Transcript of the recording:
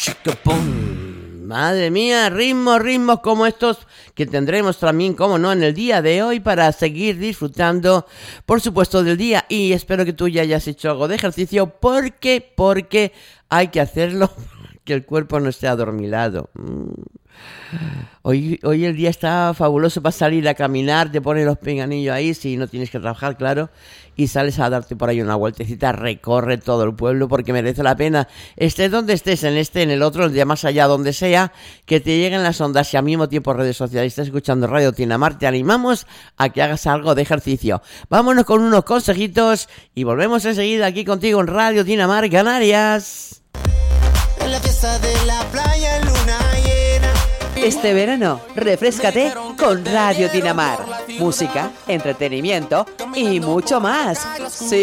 ¡Pum! Madre mía, ritmos como estos que tendremos también, como no, en el día de hoy para seguir disfrutando, por supuesto, del día. Y espero que tú ya hayas hecho algo de ejercicio porque hay que hacerlo, que el cuerpo no esté adormilado. Hoy el día está fabuloso para salir a caminar, te pones los pinganillos ahí, si no tienes que trabajar, claro, y sales a darte por ahí una vueltecita, recorre todo el pueblo porque merece la pena. Estés donde estés, en este, en el otro, el día más allá, donde sea, que te lleguen las ondas y al mismo tiempo redes sociales, estás escuchando Radio Tinamar, te animamos a que hagas algo de ejercicio. Vámonos con unos consejitos y volvemos enseguida aquí contigo en Radio Tinamar Canarias. En la fiesta de la playa en luna llena. Este verano, refréscate con Radio Tinamar. Música, entretenimiento y mucho más. Sí.